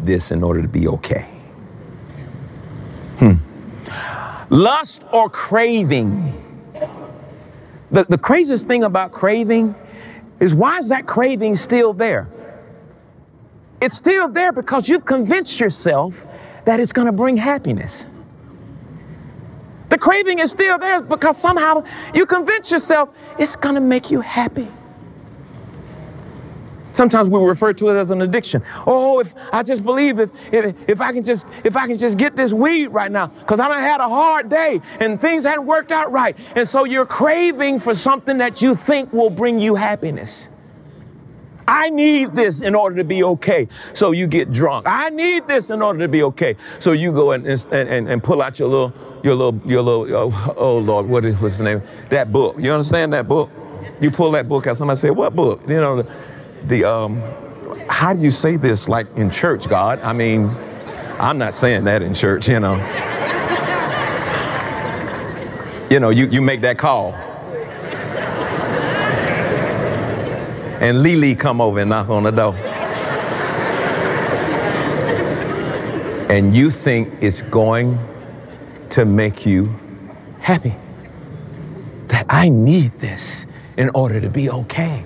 this in order to be okay. Lust or craving. The craziest thing about craving is, why is that craving still there? It's still there because you've convinced yourself that it's going to bring happiness. The craving is still there because somehow you convince yourself it's going to make you happy. Sometimes we refer to it as an addiction. Oh, if I just believe if I can just get this weed right now, because I done had a hard day and things hadn't worked out right. And so you're craving for something that you think will bring you happiness. I need this in order to be okay. So you get drunk. I need this in order to be okay. So you go and pull out your little, oh Lord, what's the name? That book. You understand that book? You pull that book out. Somebody said, what book? You know, how do you say this like in church, God? I mean, I'm not saying that in church, you know. You make that call. And Lily come over and knock on the door. And you think it's going to make you happy. That I need this in order to be okay.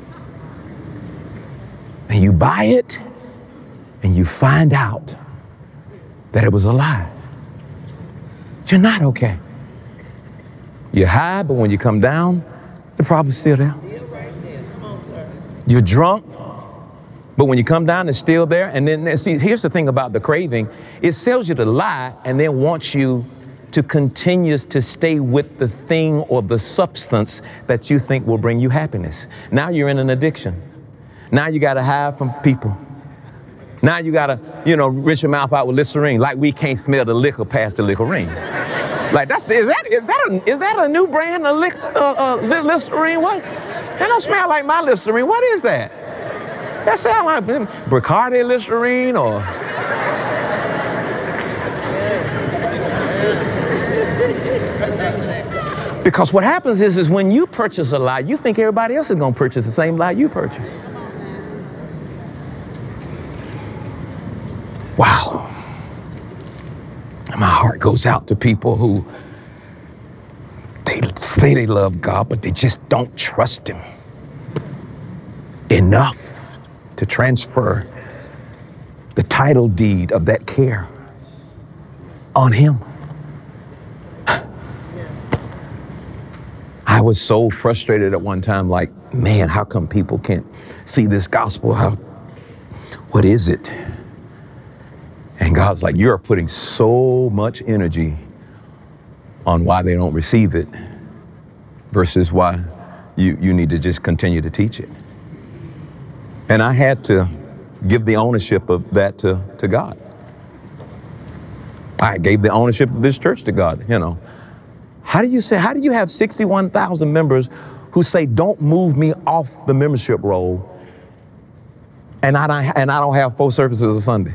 And you buy it and you find out that it was a lie. You're not okay. You're high, but when you come down, the problem's still there. You're drunk, but when you come down, it's still there. And then, see, here's the thing about the craving. It sells you the lie and then wants you to continue to stay with the thing or the substance that you think will bring you happiness. Now you're in an addiction. Now you got to hide from people. Now you got to, rinse your mouth out with Listerine, like we can't smell the liquor past the Listerine. Like is that a new brand of Listerine? What? That don't smell like my Listerine. What is that? That sound like Bacardi Listerine or. Because what happens is when you purchase a lie, you think everybody else is going to purchase the same lie you purchase. Wow. My heart goes out to people who they say they love God, but they just don't trust Him enough to transfer the title deed of that care on Him. I was so frustrated at one time, like, man, how come people can't see this gospel? What is it? And God's like, you're putting so much energy on why they don't receive it versus why you need to just continue to teach it. And I had to give the ownership of that to God. I gave the ownership of this church to God, How do you have 61,000 members who say, don't move me off the membership roll, and I don't have 4 services a Sunday?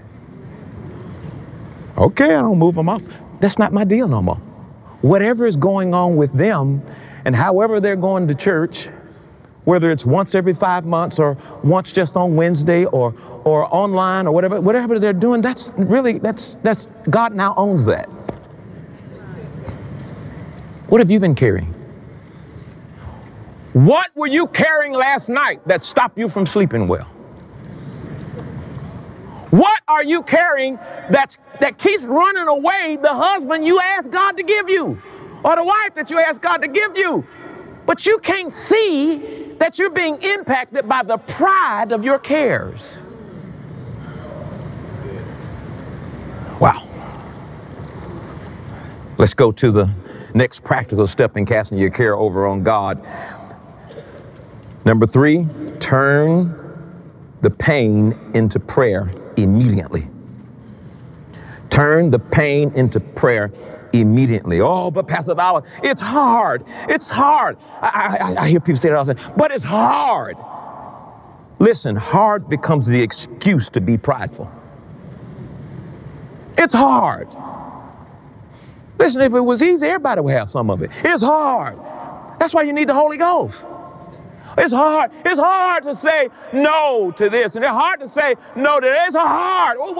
Okay, I don't move them off. That's not my deal no more. Whatever is going on with them and however they're going to church, whether it's once every 5 months or once just on Wednesday or online or whatever they're doing, that's God now owns that. What have you been carrying? What were you carrying last night that stopped you from sleeping well? What are you carrying that keeps running away the husband you asked God to give you, or the wife that you asked God to give you? But you can't see that you're being impacted by the pride of your cares. Wow. Let's go to the next practical step in casting your care over on God. Number 3, turn the pain into prayer immediately. Turn the pain into prayer immediately. Oh, but Pastor Dollar, it's hard. It's hard. I hear people say that all the time, but it's hard. Listen, hard becomes the excuse to be prideful. It's hard. Listen, if it was easy, everybody would have some of it. It's hard. That's why you need the Holy Ghost. It's hard. It's hard to say no to this, and it's hard to say no to this. It's hard.